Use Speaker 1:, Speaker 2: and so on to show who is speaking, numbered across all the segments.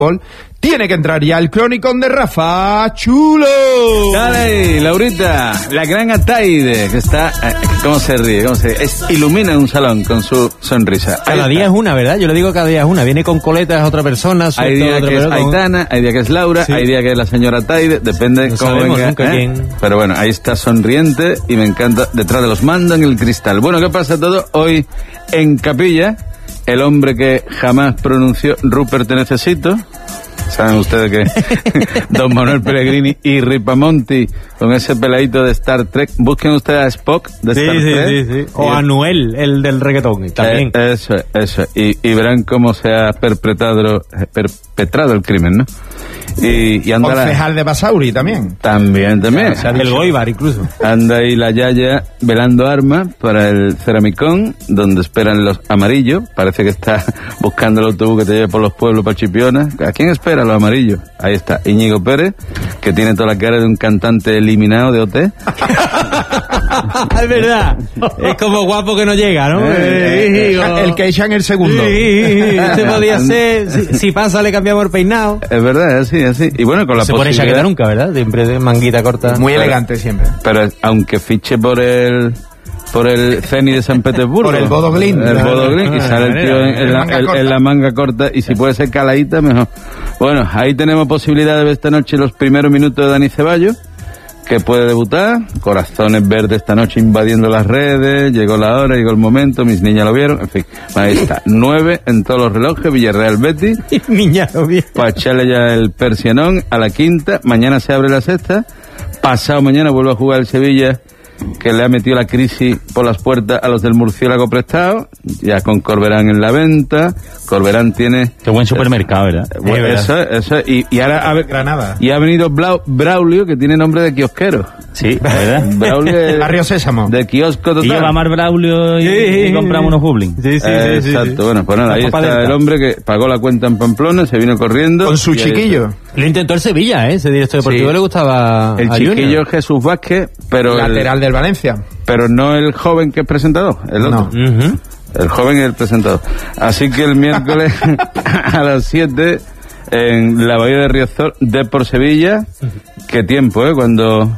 Speaker 1: Tiene que entrar ya el cronicón de Rafa Chulo.
Speaker 2: Dale, Laurita, la gran Ataide, que está, ¿cómo se ríe? Ilumina un salón con su sonrisa.
Speaker 3: Cada día es una, ¿verdad? Yo le digo cada día es una. Viene con coletas otra persona.
Speaker 2: Hay día que es Aitana, hay día que es Laura, sí. Hay día que es la señora Ataide, depende
Speaker 3: no
Speaker 2: cómo venga.
Speaker 3: Nunca quién.
Speaker 2: Pero bueno, ahí está sonriente y me encanta, detrás de los mandos en el cristal. Bueno, ¿qué pasa todo hoy en Capilla? El hombre que jamás pronunció Rupert te necesito. Saben ustedes que Don Manuel Pellegrini y Ripamonti con ese peladito de Star Trek. Busquen ustedes a Spock de Star Trek.
Speaker 3: Sí. O a Noel, el del reggaetón también.
Speaker 2: Eso. Y verán cómo se ha perpetrado el crimen, ¿no? Y anda
Speaker 1: concejal de Basauri también.
Speaker 2: También.
Speaker 3: O sea, el Goibar incluso.
Speaker 2: Anda ahí la Yaya velando armas para el Ceramicón, donde esperan los amarillos. Parece que está buscando el autobús que te lleve por los pueblos para Chipiona. ¿A quién espera los amarillos? Ahí está Íñigo Pérez, que tiene toda la cara de un cantante eliminado de OT.
Speaker 3: Es verdad. Es como guapo que no llega, ¿no?
Speaker 1: El que echan el segundo.
Speaker 3: Este podía ser. Si pasa, le cambiamos el peinado.
Speaker 2: Es verdad, así. Y bueno, con la
Speaker 3: se pone chaqueta nunca, ¿verdad? Siempre de manguita corta.
Speaker 1: Muy elegante siempre.
Speaker 2: Pero aunque fiche por el Zenit de San Petersburgo.
Speaker 1: Por el Bodo Glimt.
Speaker 2: Y sale el tío en la manga corta. Y si puede ser caladita, mejor. Bueno, ahí tenemos posibilidad de ver esta noche los primeros minutos de Dani Ceballos, que puede debutar. Corazones verdes esta noche invadiendo las redes. Llegó la hora, llegó el momento, mis niñas lo vieron. En fin, ahí está. 9 en todos los relojes, Villarreal Betis.
Speaker 3: Niñas lo vieron.
Speaker 2: Para echarle ya el persianón a la quinta. Mañana se abre la sexta. Pasado mañana vuelve a jugar el Sevilla, que le ha metido la crisis por las puertas a los del Murciélago prestado, ya con Corberán en la venta. Corberán tiene...
Speaker 3: Qué buen supermercado, ¿verdad?
Speaker 2: Bueno, eso. Y ahora
Speaker 1: Granada.
Speaker 2: Y ha venido Braulio, que tiene nombre de kiosquero.
Speaker 3: Sí, ¿verdad?
Speaker 2: Braulio
Speaker 1: Barrio Sésamo.
Speaker 2: De kiosco total.
Speaker 3: Y yo a Mar Braulio y compramos unos Hublin.
Speaker 2: Sí. Exacto. Bueno, pues nada, ahí está el hombre que pagó la cuenta en Pamplona, se vino corriendo.
Speaker 1: Con su chiquillo.
Speaker 3: Lo intentó el Sevilla, ese director deportivo le gustaba.
Speaker 2: El chiquillo Jesús Vázquez, pero
Speaker 1: lateral del Valencia.
Speaker 2: Pero no el joven que es presentador, el otro.
Speaker 3: No.
Speaker 2: El joven es el presentador. Así que el miércoles a las 7 en la Bahía de Riazor, Depor Sevilla. Qué tiempo, cuando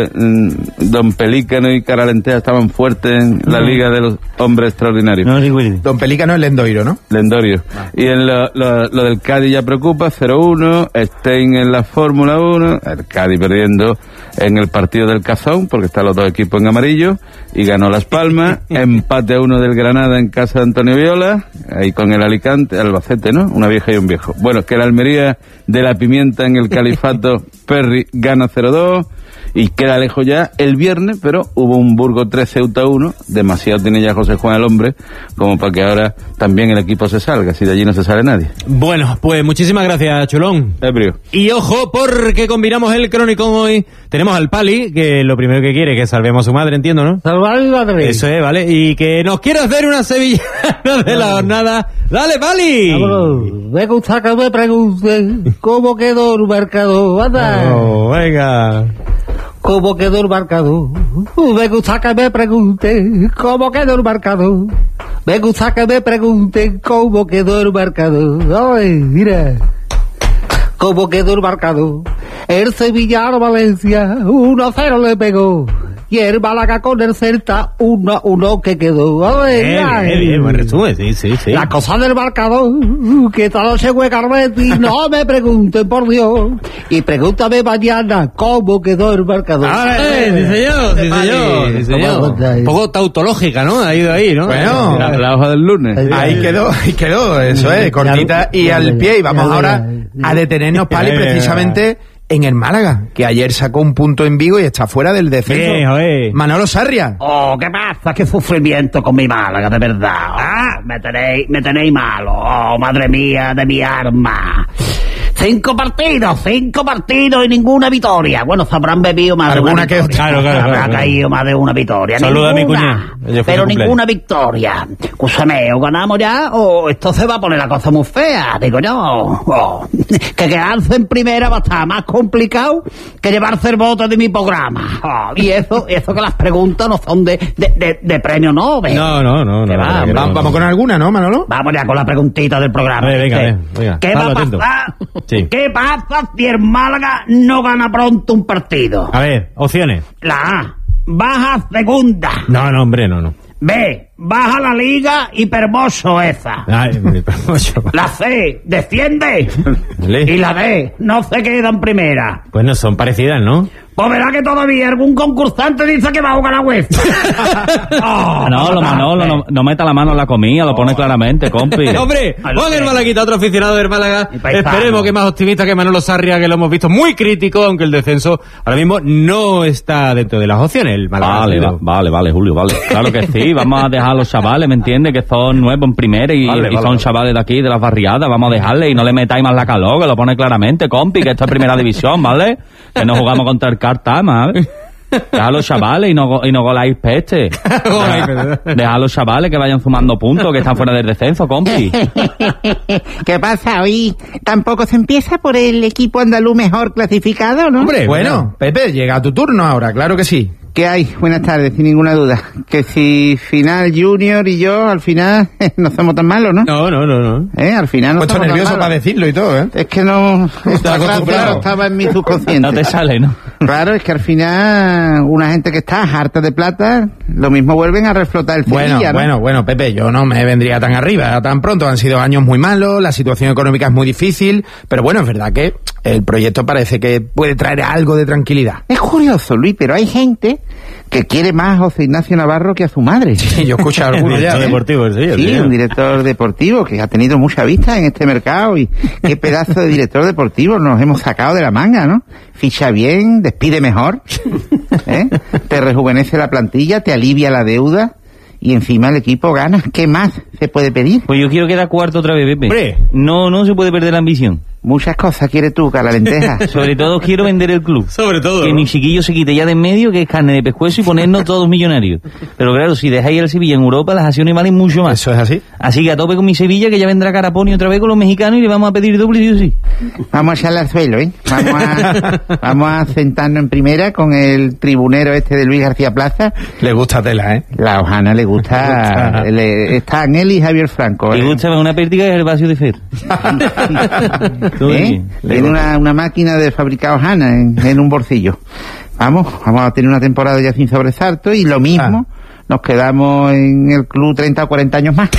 Speaker 2: Don Pelícano y Caralentea estaban fuertes en la Liga de los Hombres Extraordinarios.
Speaker 1: Don Pelícano es Lendoiro, ¿no?
Speaker 2: Lendorio. Y en lo del Cádiz ya preocupa, 0-1, Stein en la Fórmula 1, el Cádiz perdiendo en el partido del Cazón, porque están los dos equipos en amarillo, y ganó Las Palmas, empate a 1 del Granada en casa de Antonio Viola, ahí con el Alicante, Albacete, ¿no? Una vieja y un viejo. Bueno, que la Almería de la Pimienta en el Califato, Perry gana 0-2 y queda lejos ya el viernes, pero hubo un Burgos 3 Ceuta 1, demasiado tiene ya José Juan el hombre como para que ahora también el equipo se salga, si de allí no se sale nadie.
Speaker 3: Bueno, pues muchísimas gracias, Chulón.
Speaker 2: Ebrio.
Speaker 3: Y ojo, porque combinamos el cronicón hoy. Tenemos al Pali, que lo primero que quiere es que salvemos a su madre, entiendo, ¿no?
Speaker 4: Salvar a mi madre.
Speaker 3: Eso es, ¿vale? Y que nos quiere hacer una sevillana de la jornada. ¡Dale, Pali!
Speaker 4: Vámonos. Me gusta que me pregunten cómo quedó el marcador. Anda.
Speaker 3: Venga.
Speaker 4: ¿Cómo quedó el marcador? Me gusta que me pregunten cómo quedó el marcador. Me gusta que me pregunten cómo quedó el marcador. Ay, mira. ¿Cómo quedó el marcador? El Sevilla al Valencia 1-0 le pegó. Y el Málaga con el Celta 1-1 que quedó.
Speaker 3: Bien, buen resumen, sí.
Speaker 4: La cosa del marcador, que esta noche juega el Betis, no me pregunten, por Dios. Y pregúntame mañana cómo quedó el marcador.
Speaker 3: Sí, señor. Un poco tautológica, ¿no? Ha ido ahí, ¿no?
Speaker 1: Bueno,
Speaker 2: la hoja del lunes.
Speaker 1: Ahí quedó, eso es, cortita y al pie. Y vamos ahora a detenernos, Pali, precisamente en el Málaga, que ayer sacó un punto en Vigo y está fuera del descenso. Manolo Sarria.
Speaker 5: Oh, ¿qué pasa? Qué sufrimiento con mi Málaga, de verdad. Me tenéis malo. Oh, madre mía de mi arma. 5 partidos y ninguna victoria. Bueno, se habrán bebido más de una victoria.
Speaker 3: Claro.
Speaker 5: Habrá caído más de una victoria.
Speaker 3: Saluda a mi cuñado.
Speaker 5: Pero ninguna victoria. Escúchame, o ganamos ya o esto se va a poner la cosa muy fea, digo yo. Que quedarse en primera va a estar más complicado que llevarse el voto de mi programa. Y eso que las preguntas no son de premio Nobel.
Speaker 3: No.
Speaker 1: Vamos con alguna, ¿no, Manolo?
Speaker 5: Vamos ya con la preguntita del programa.
Speaker 3: Venga.
Speaker 5: ¿Qué va a pasar? Sí. ¿Qué pasa si el Málaga no gana pronto un partido?
Speaker 3: A ver, opciones.
Speaker 5: La A, baja a segunda.
Speaker 3: No, hombre, no.
Speaker 5: B, baja la liga y permoso esa. La C, desciende. Y la D, no se queda en primera.
Speaker 3: Pues no son parecidas, ¿no?
Speaker 5: Pues verá que todavía algún concursante dice que va a jugar a UEFA.
Speaker 6: Manolo, no meta la mano en la comida, lo pone claramente, compi.
Speaker 3: ¡Hombre! Juan el Malaguita, otro aficionado del Málaga. Esperemos que más optimista que Manolo Sarria, que lo hemos visto muy crítico, aunque el descenso ahora mismo no está dentro de las opciones. El Málaga
Speaker 6: vale, Julio, vale. Claro que sí, vamos a dejar a los chavales, ¿me entiendes? Que son nuevos en primera y son chavales de aquí, de las barriadas, vamos a dejarle y no le metáis más la calor, que lo pone claramente, compi, que esto es primera división, ¿vale? Que no jugamos contra el Cartama, ¿eh? Deja a los chavales y no goláis peste. Deja a los chavales que vayan sumando puntos, que están fuera del descenso, compi.
Speaker 7: ¿Qué pasa? Hoy tampoco se empieza por el equipo andaluz mejor clasificado, ¿no?
Speaker 1: Hombre, bueno, Pepe, llega tu turno ahora, claro que sí.
Speaker 7: ¿Qué hay? Buenas tardes, sin ninguna duda. Que si final Junior y yo, al final, no somos tan malos, ¿no?
Speaker 3: No.
Speaker 7: Al final no
Speaker 1: Puesto
Speaker 7: somos
Speaker 1: nervioso
Speaker 7: tan malos.
Speaker 1: para decirlo y todo, ¿eh?
Speaker 7: Es que no... Esta frase no estaba en mi subconsciente.
Speaker 6: No te sale, ¿no?
Speaker 7: Claro, es que al final, una gente que está harta de plata, lo mismo vuelven a reflotar el Sevilla, ¿no?
Speaker 1: Bueno, Pepe, yo no me vendría tan arriba, tan pronto. Han sido años muy malos, la situación económica es muy difícil, pero bueno, es verdad que el proyecto parece que puede traer algo de tranquilidad.
Speaker 7: Es curioso, Luis, pero hay gente que quiere más a José Ignacio Navarro que a su madre.
Speaker 1: Sí, yo escucho a algunos ya.
Speaker 3: Deportivo,
Speaker 7: Sí, un director deportivo que ha tenido mucha vista en este mercado y qué pedazo de director deportivo nos hemos sacado de la manga, ¿no? Ficha bien, despide mejor, te rejuvenece la plantilla, te alivia la deuda y encima el equipo gana. ¿Qué más se puede pedir?
Speaker 6: Pues yo quiero quedar cuarto otra vez, Pepe.
Speaker 3: ¡Hombre!
Speaker 6: No se puede perder la ambición.
Speaker 7: Muchas cosas quieres tú, la lenteja.
Speaker 6: Sobre todo quiero vender el club.
Speaker 3: Sobre todo.
Speaker 6: Que mi chiquillo se quite ya de en medio, que es carne de pescuezo, y ponernos todos millonarios. Pero claro, si dejáis el Sevilla en Europa, las acciones valen mucho más.
Speaker 1: Eso es así.
Speaker 6: Así que a tope con mi Sevilla, que ya vendrá Caraponi otra vez con los mexicanos y le vamos a pedir doble sí o sí.
Speaker 7: Vamos a echarle al suelo, ¿eh? Vamos a sentarnos en primera con el tribunero este de Luis García Plaza.
Speaker 1: Le gusta tela, ¿eh?
Speaker 7: La Ojana le gusta. Están él y Javier Franco.
Speaker 6: Le gusta una pérdida de Gervasio de Fer.
Speaker 7: Tiene una máquina de fabricar Ojana en un bolsillo. Vamos a tener una temporada ya sin sobresalto y lo mismo. Nos quedamos en el club 30 o 40 años más.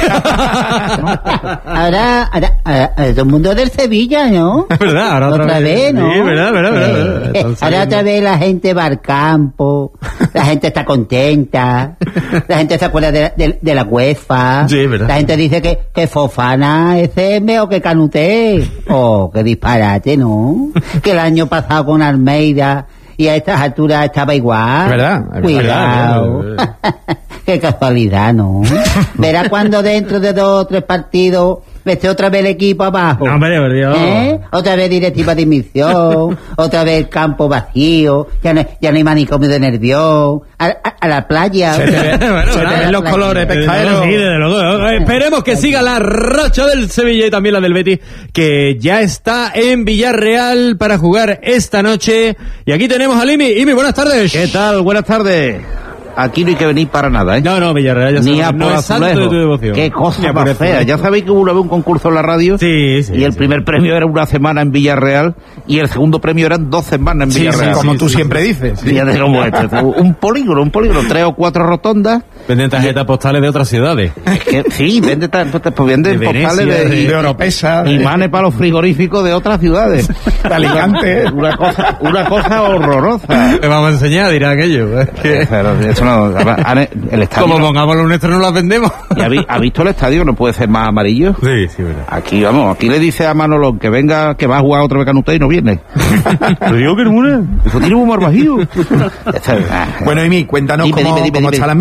Speaker 4: Ahora todo el mundo del Sevilla, ¿no?
Speaker 3: ¿Verdad? Ahora
Speaker 4: otra vez, ¿no?
Speaker 3: Sí, verdad.
Speaker 4: Ahora otra vez la gente va al campo, la gente está contenta, la gente se acuerda de la UEFA.
Speaker 3: Sí, verdad.
Speaker 4: La gente dice que Fofana es mejor que Canuté. Oh, qué disparate, ¿no? Que el año pasado con Almeida y a estas alturas estaba igual.
Speaker 1: ¿Verdad?
Speaker 4: Cuidado. Qué casualidad, ¿no? Verá cuando dentro de 2 o 3 partidos esté otra vez el equipo abajo.
Speaker 3: No, hombre, por Dios.
Speaker 4: Otra vez directiva de admisión, otra vez el campo vacío, ya no hay manicomio de nervios, a la playa.
Speaker 1: Se te ven los colores, pescadero.
Speaker 3: Sí, desde luego. Esperemos que siga la racha del Sevilla y también la del Betis, que ya está en Villarreal para jugar esta noche. Y aquí tenemos a Imi. Imi, buenas tardes.
Speaker 8: ¿Qué tal? Buenas tardes. Aquí no hay que venir para nada, ¿eh?
Speaker 3: No, Villarreal ya
Speaker 8: ni
Speaker 3: sabes,
Speaker 8: a por
Speaker 3: no es santo de tu devoción.
Speaker 8: Qué cosa más fea. Ya sabéis que hubo una vez un concurso en la radio y el primer premio era una semana en Villarreal y el segundo premio eran 2 semanas en Villarreal.
Speaker 1: Como tú siempre dices.
Speaker 8: Fíjate cómo es. Un polígono, 3 o 4 rotondas.
Speaker 3: Venden tarjetas postales de otras ciudades.
Speaker 8: Sí, venden postales
Speaker 1: de Oropesa.
Speaker 8: Imanes para los frigoríficos de otras ciudades.
Speaker 1: De Alicante.
Speaker 8: Una cosa horrorosa.
Speaker 3: Me vamos a enseñar, dirá aquello.
Speaker 8: Pero eso no, el estadio.
Speaker 3: Como pongamos los nuestros, no las vendemos.
Speaker 8: ¿Y ha visto el estadio? ¿No puede ser más amarillo?
Speaker 3: Sí, verdad.
Speaker 8: Aquí le dice a Manolo que venga, que va a jugar otra vez Canuté y no viene.
Speaker 3: ¿Te digo que hermana?
Speaker 8: Eso tiene un humor bajío.
Speaker 1: Bueno, Imi, cuéntanos cómo está el ambiente en la previa.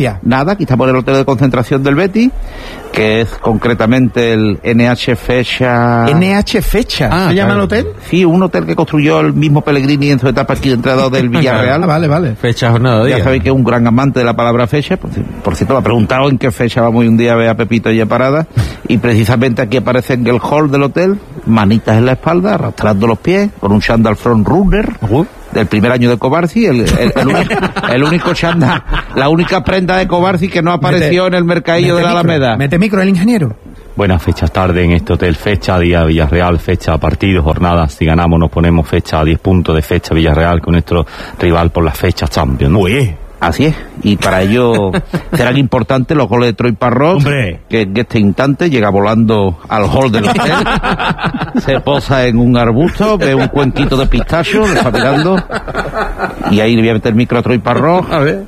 Speaker 1: media.
Speaker 8: Nada, aquí estamos en el hotel de concentración del Betis, que es concretamente el NH Fecha.
Speaker 1: NH Fecha, ¿se llama el hotel?
Speaker 8: Sí, un hotel que construyó el mismo Pellegrini en su etapa aquí de entrenador del Villarreal.
Speaker 1: Vale.
Speaker 3: Fecha, jornada,
Speaker 8: ya sabéis que es un gran amante de la palabra fecha. Por cierto, me ha preguntado en qué fecha vamos un día a ver a Pepito y a Parada. Y precisamente aquí aparece en el hall del hotel, manitas en la espalda, arrastrando los pies, con un chándal front runner. Del primer año de Cobarci, el único chándal, la única prenda de Cobarci que no apareció en el mercadillo de la Alameda.
Speaker 1: Mete micro el ingeniero.
Speaker 6: Buenas fechas tarde en este hotel, fecha, día Villarreal, fecha, partido, jornada, si ganamos nos ponemos fecha a 10 puntos de fecha Villarreal con nuestro rival por la fecha Champions.
Speaker 8: Uy. Así es, y para ello serán importantes los goles de Troy Parrott, que en este instante llega volando al hall del hotel, se posa en un arbusto, ve un cuenquito de pistacho, le está mirando, y ahí le voy a meter el micro a Troy Parrott.
Speaker 1: A ver.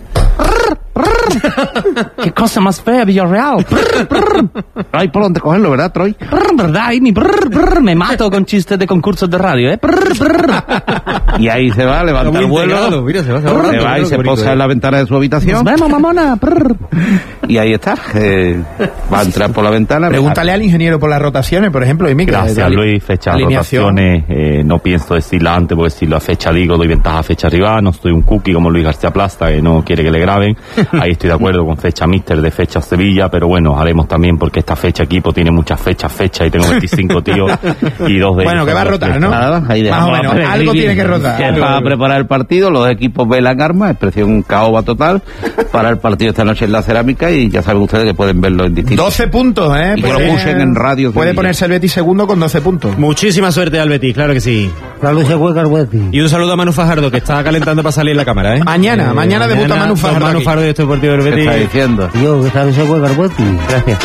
Speaker 6: Qué cosa más fea, Villarreal.
Speaker 8: No hay por dónde cogerlo, ¿verdad, Troy?
Speaker 6: ¿Verdad? Me mato con chistes de concursos de radio, ¿eh?
Speaker 8: Y ahí se va, levanta el vuelo,
Speaker 3: mira, se
Speaker 8: va y se posa en la ventana de su habitación.
Speaker 6: Nos vemos, mamona.
Speaker 8: Y ahí está, va a entrar por la ventana.
Speaker 1: Pregúntale al ingeniero por las rotaciones, por ejemplo. Y
Speaker 6: gracias, Luis. Fecha, rotaciones, no pienso decirla antes, porque si la fecha digo, doy ventaja a fecha arriba. No estoy un cookie como Luis García Plasta, que no quiere que le graben. Ahí estoy de acuerdo con fecha míster de fecha Sevilla, pero bueno, haremos también porque esta fecha equipo tiene muchas fechas y tengo 25 tíos y 2 de ellos.
Speaker 1: Bueno, que va a rotar, ¿no?
Speaker 8: Nada, ahí
Speaker 1: más o menos, algo tiene que rotar.
Speaker 8: Para preparar el partido, los equipos velan armas, expresión caoba total, para el partido esta noche en la Cerámica, y ya saben ustedes que pueden verlo en distintos.
Speaker 1: 12 puntos,
Speaker 8: y que lo escuchen en radio.
Speaker 1: Puede ponerse el Betis segundo con 12 puntos.
Speaker 3: Muchísima suerte al Betis, claro que sí.
Speaker 4: Claro que se juega el Betis.
Speaker 3: Y un saludo a Manu Fajardo, que está calentando para salir en la cámara, ¿eh?
Speaker 1: Mañana debuta Manu Fajardo.
Speaker 3: Manu Fajardo de este partido del Betis.
Speaker 8: ¿Qué está diciendo?
Speaker 4: Yo, que sabe se juega el Betis.
Speaker 3: Gracias.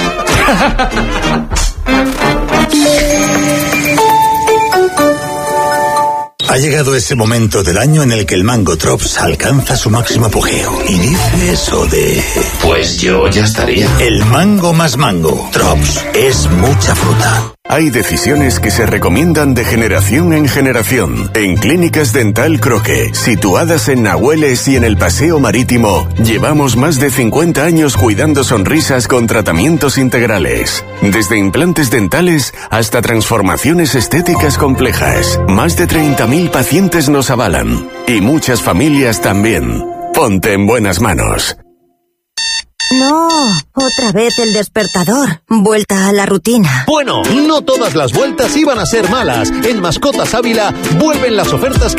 Speaker 9: Ha llegado ese momento del año en el que el mango Drops alcanza su máximo apogeo. Y dice eso de...
Speaker 10: Pues yo ya estaría.
Speaker 9: El mango más mango. Drops es mucha fruta.
Speaker 10: Hay decisiones que se recomiendan de generación en generación. En Clínicas Dental Croque, situadas en Nahueles y en el Paseo Marítimo, llevamos más de 50 años cuidando sonrisas con tratamientos integrales. Desde implantes dentales hasta transformaciones estéticas complejas. Más de 30.000 pacientes nos avalan. Y muchas familias también. Ponte en buenas manos.
Speaker 11: No, otra vez el despertador. Vuelta a la rutina.
Speaker 12: Bueno, no todas las vueltas iban a ser malas. En Mascotas Ávila vuelven las ofertas que